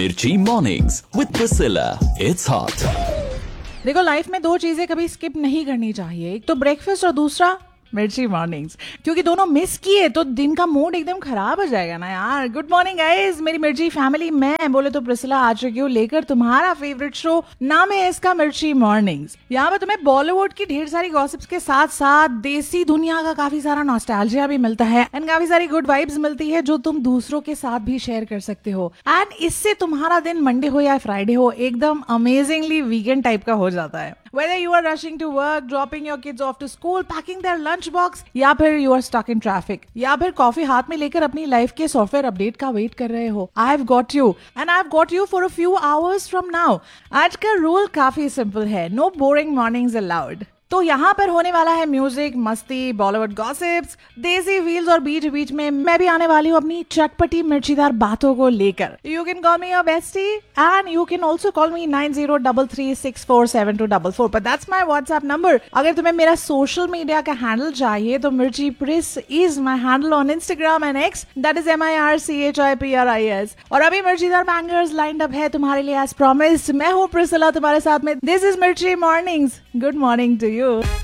Mirchi Mornings with Priscilla. It's hot. देखो, life में दो चीजें कभी स्किप नहीं करनी चाहिए, एक तो ब्रेकफास्ट और दूसरा मिर्ची मॉर्निंग्स, क्योंकि दोनों मिस किए तो दिन का मूड एकदम खराब हो जाएगा ना यार। गुड मॉर्निंग गाइस, मेरी मिर्ची फैमिली, मैं बोले तो प्रिसिला आ चुकी हूँ लेकर तुम्हारा फेवरेट शो। नाम है इसका मिर्ची मॉर्निंग्स। यहाँ पर तुम्हें बॉलीवुड की ढेर सारी गॉसिप्स के साथ साथ देसी दुनिया का काफी सारा नॉस्टैल्जिया भी मिलता है एंड काफी सारी गुड वाइब्स मिलती है जो तुम दूसरों के साथ भी शेयर कर सकते हो। एंड इससे तुम्हारा दिन मंडे हो या फ्राइडे हो एकदम अमेजिंगली वीकेंड टाइप का हो जाता है। Whether you are rushing to work, dropping your kids off to school, packing their lunch box, या फिर you are stuck in traffic, या फिर कॉफी हाथ में लेकर अपनी लाइफ के सॉफ्टवेयर अपडेट का वेट कर रहे हो, I've got you and I've got you for a few hours from now। आज का रूल काफी सिंपल है, no boring mornings allowed। तो यहाँ पर होने वाला है म्यूजिक, मस्ती, बॉलीवुड गॉसिप्स, देसी व्हील्स और बीच बीच में मैं भी आने वाली हूँ अपनी चटपटी मिर्चीदार बातों को लेकर। You can call me your bestie and you can also call me 9033647244, but that's my WhatsApp number. अगर तुम्हें मेरा सोशल मीडिया का हैंडल चाहिए तो मिर्ची प्रिस is my handle on Instagram and x, that is MIRCHIPRIS। और अभी मिर्चीदार बैंगर्स लाइंड अप है तुम्हारे लिए एज प्रॉमिस्ड। मैं हूँ प्रिसिला तुम्हारे साथ में। दिस इज मिर्ची mornings. Good morning to you.